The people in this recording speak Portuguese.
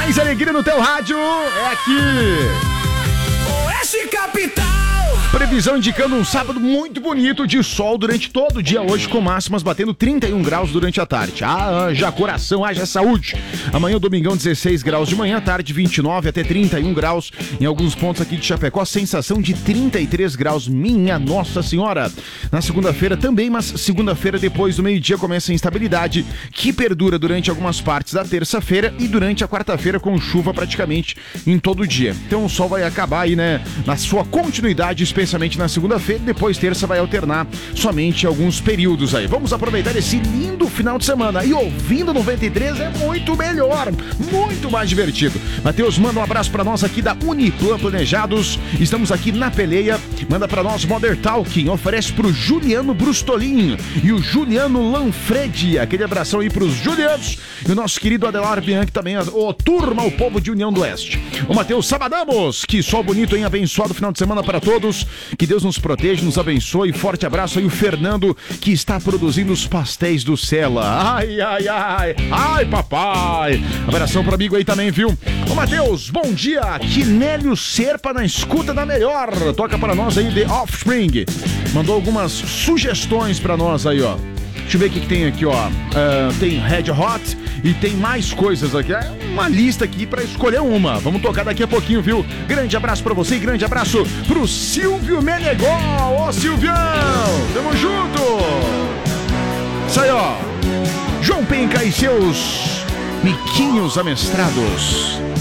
Mais alegria no teu rádio é aqui. Oeste Capital. Previsão indicando um sábado muito bonito de sol durante todo o dia hoje, com máximas batendo 31 graus durante a tarde. Haja coração, haja saúde. Amanhã, domingão, 16 graus de manhã, tarde 29 até 31 graus. Em alguns pontos aqui de Chapecó, sensação de 33 graus. Minha Nossa Senhora. Na segunda-feira também, mas segunda-feira depois do meio-dia começa a instabilidade, que perdura durante algumas partes da terça-feira e durante a quarta-feira com chuva praticamente em todo o dia. Então o sol vai acabar aí, né, na sua continuidade, especialmente na segunda-feira, depois terça vai alternar somente alguns períodos aí. Vamos aproveitar esse lindo final de semana e ouvindo 93 é muito melhor, muito mais divertido. Matheus, manda um abraço pra nós aqui da Uniplan Planejados, estamos aqui na Peleia, manda pra nós Modern Talking, oferece pro Juliano Brustolin e o Juliano Lanfredi, aquele abração aí pros Julianos e o nosso querido Adelar Bianchi também, o turma, o povo de União do Oeste. O Matheus, sabadamos, que sol bonito, hein? Abençoado final de semana para todos. Que Deus nos proteja, nos abençoe. Forte abraço aí o Fernando, que está produzindo os pastéis do Sela. Ai, ai, ai. Ai, papai. Abração pro amigo aí também, viu? Ô, Matheus, bom dia. Quinélio Serpa na escuta da melhor. Toca para nós aí The Offspring. Mandou algumas sugestões para nós aí, ó. Deixa eu ver o que tem aqui, ó. Tem Red Hot e tem mais coisas aqui. É uma lista aqui pra escolher uma. Vamos tocar daqui a pouquinho, viu? Grande abraço pra você e grande abraço pro Silvio Menegol. Ô, Silvião! Tamo junto! Isso aí, ó. João Penca e seus miquinhos amestrados.